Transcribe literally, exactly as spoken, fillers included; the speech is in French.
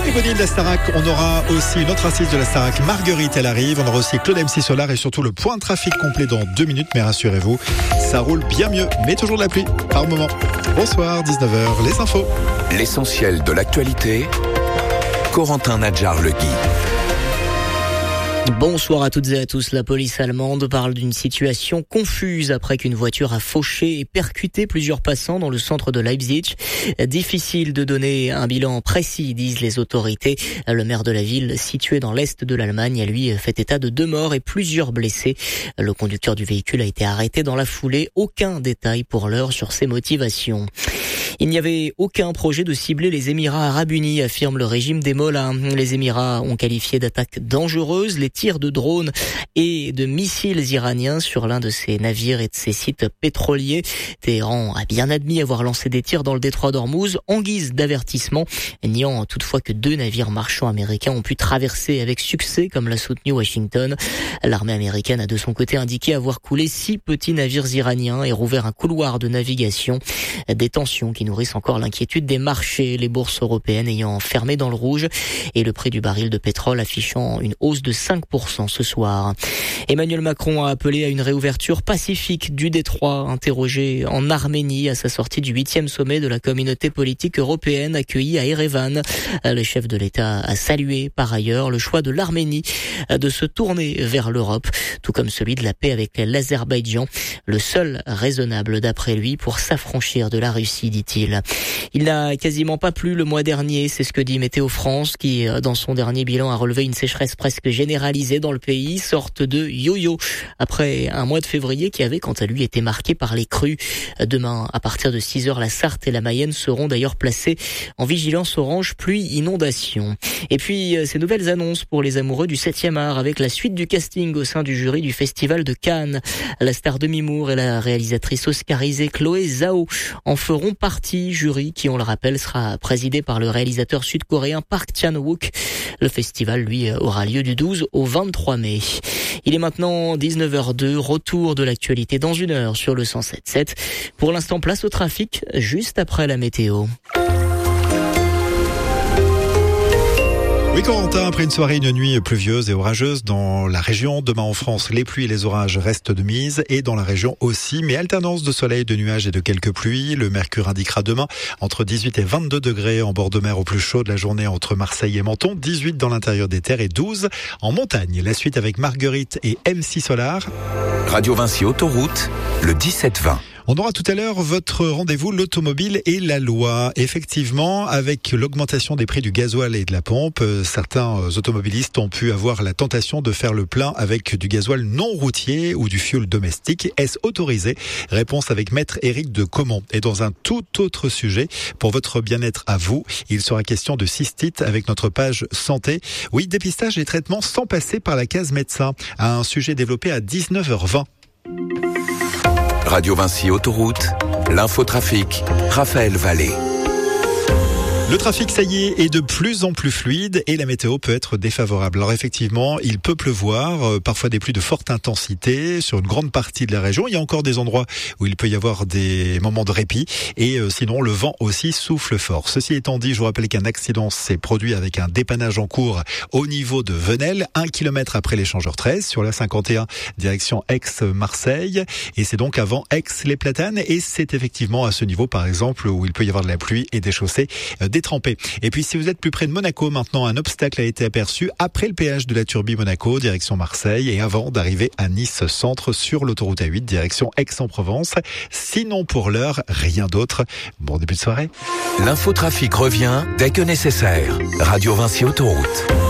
Jean-Marie Bonnier de la Starac. On aura aussi une autre artiste de la Starac, Marguerite, elle arrive. On aura aussi Claude M C Solar et surtout le point de trafic complet dans deux minutes. Mais rassurez-vous, ça roule bien mieux, mais toujours de la pluie par moment. Bonsoir, dix-neuf heures, les infos. L'essentiel de l'actualité, Corentin Nadjar-Legui. Bonsoir à toutes et à tous. La police allemande parle d'une situation confuse après qu'une voiture a fauché et percuté plusieurs passants dans le centre de Leipzig. Difficile de donner un bilan précis, disent les autorités. Le maire de la ville, situé dans l'est de l'Allemagne, a lui fait état de deux morts et plusieurs blessés. Le conducteur du véhicule a été arrêté dans la foulée. Aucun détail pour l'heure sur ses motivations. Il n'y avait aucun projet de cibler les Émirats Arabes Unis, affirme le régime des Mollahs. Les Émirats ont qualifié d'attaque dangereuse les tirs de drones et de missiles iraniens sur l'un de ses navires et de ses sites pétroliers. Téhéran a bien admis avoir lancé des tirs dans le détroit d'Ormuz en guise d'avertissement, niant toutefois que deux navires marchands américains ont pu traverser avec succès, comme l'a soutenu Washington. L'armée américaine a de son côté indiqué avoir coulé six petits navires iraniens et rouvert un couloir de navigation. Des tensions qui nourrissent encore l'inquiétude des marchés, les bourses européennes ayant fermé dans le rouge et le prix du baril de pétrole affichant une hausse de cinq pour cent ce soir. Emmanuel Macron a appelé à une réouverture pacifique du détroit, interrogé en Arménie à sa sortie du huitième sommet de la communauté politique européenne accueilli à Erevan. Le chef de l'État a salué par ailleurs le choix de l'Arménie de se tourner vers l'Europe, tout comme celui de la paix avec l'Azerbaïdjan, le seul raisonnable d'après lui pour s'affranchir de la Russie, dit-il. Il n'a quasiment pas plu le mois dernier, c'est ce que dit Météo France, qui dans son dernier bilan a relevé une sécheresse presque généralisée dans le pays, sorte de yo-yo, après un mois de février qui avait quant à lui été marqué par les crues. Demain, à partir de six heures, la Sarthe et la Mayenne seront d'ailleurs placées en vigilance orange pluie-inondation. Et puis, ces nouvelles annonces pour les amoureux du septième art avec la suite du casting au sein du jury du Festival de Cannes. La star Demi Moore et la réalisatrice oscarisée Chloé Zhao en feront partie. Jury qui, on le rappelle, sera présidé par le réalisateur sud-coréen Park Chan-wook. Le festival, lui, aura lieu du douze au vingt-trois mai. Il est maintenant dix-neuf heures deux, retour de l'actualité dans une heure sur le cent sept virgule sept. Pour l'instant, place au trafic, juste après la météo. Oui, Corentin, après une soirée et une nuit pluvieuse et orageuse dans la région, demain en France, les pluies et les orages restent de mise et dans la région aussi, mais alternance de soleil, de nuages et de quelques pluies. Le mercure indiquera demain entre dix-huit et vingt-deux degrés en bord de mer au plus chaud de la journée entre Marseille et Menton, dix-huit dans l'intérieur des terres et douze en montagne. La suite avec Marguerite et M C Solar. Radio Vinci Autoroute, le dix-sept vingt. On aura tout à l'heure votre rendez-vous, l'automobile et la loi. Effectivement, avec l'augmentation des prix du gasoil et de la pompe, certains automobilistes ont pu avoir la tentation de faire le plein avec du gasoil non routier ou du fioul domestique. Est-ce autorisé? Réponse avec Maître Éric de Caumont. Et dans un tout autre sujet, pour votre bien-être à vous, il sera question de cystite avec notre page santé. Oui, dépistage et traitement sans passer par la case médecin. Un sujet développé à dix-neuf heures vingt. Radio Vinci Autoroute, l'infotrafic, Raphaël Vallée. Le trafic, ça y est, est de plus en plus fluide et la météo peut être défavorable. Alors effectivement, il peut pleuvoir, euh, parfois des pluies de forte intensité sur une grande partie de la région. Il y a encore des endroits où il peut y avoir des moments de répit et euh, sinon le vent aussi souffle fort. Ceci étant dit, je vous rappelle qu'un accident s'est produit avec un dépannage en cours au niveau de Venelle, un kilomètre après l'échangeur treize sur la cinquante et un direction Aix-Marseille et c'est donc avant Aix-les-Platanes et c'est effectivement à ce niveau par exemple où il peut y avoir de la pluie et des chaussées euh, détrempé. Et puis si vous êtes plus près de Monaco, maintenant un obstacle a été aperçu après le péage de la Turbie Monaco, direction Marseille, et avant d'arriver à Nice Centre sur l'autoroute A huit, direction Aix-en-Provence. Sinon pour l'heure, rien d'autre. Bon début de soirée. L'infotrafic revient dès que nécessaire. Radio Vinci Autoroute.